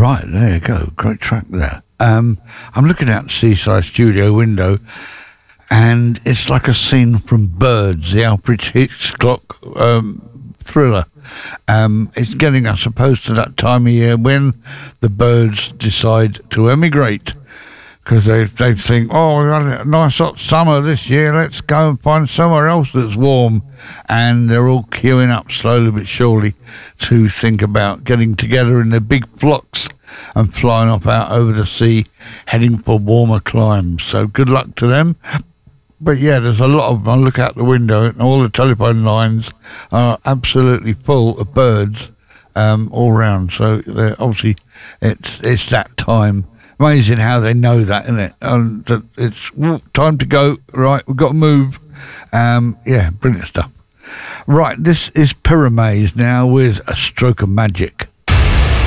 Right, there you go. Great track there. I'm looking out the Seaside studio window, and it's like a scene from Birds, the Alfred Hitchcock thriller. It's getting, I suppose, to that time of year when the birds decide to emigrate. Because they think, oh, we've had a nice hot summer this year, let's go and find somewhere else that's warm. And they're all queuing up slowly but surely to think about getting together in their big flocks and flying off out over the sea, heading for warmer climes. So good luck to them. But yeah, there's a lot of them. I look out the window and all the telephone lines are absolutely full of birds all round. So obviously it's that time. Amazing how they know that, isn't it? That it's time to go. Right, we've got to move. Yeah, brilliant stuff. Right, this is Pyramaze now with A Stroke of Magic.